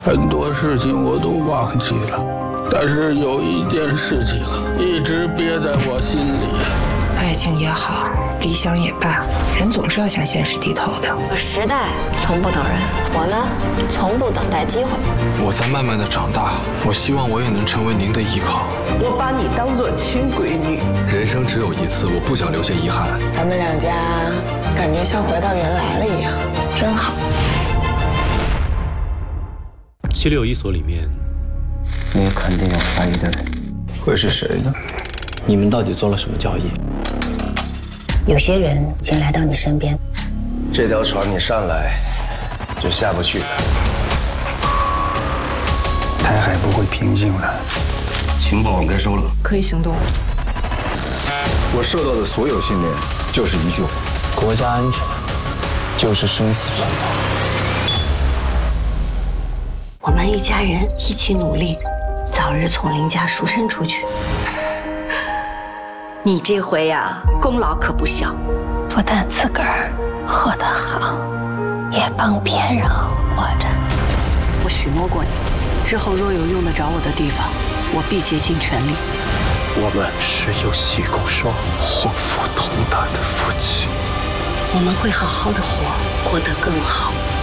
很多事情我都忘记了，但是有一件事情一直憋在我心里。 爱情也好，理想也罢，人总是要向现实低头的。 时代从不等人，我呢，从不等待机会。 我在慢慢的长大，我希望我也能成为您的依靠。 我把你当作亲闺女。 人生只有一次，我不想留下遗憾。 咱们两家感觉像回到原来了一样，真好。 761所里面， 你肯定有怀疑的人，会是谁呢？ 你们到底做了什么交易？ 有些人已经来到你身边， 这条船你上来就下不去了。 台海不会平静的。 情报我该收了， 可以行动。 我受到的所有训练就是一句话： 国家安全就是生死存亡。 我们一家人一起努力，早日从林家赎身出去。你这回呀，功劳可不小，不但自个儿活得好，也帮别人活着。我许诺过你，之后若有用得着我的地方，我必竭尽全力。 我们是有喜共双、祸福同担的夫妻。 我们会好好的活，过得更好。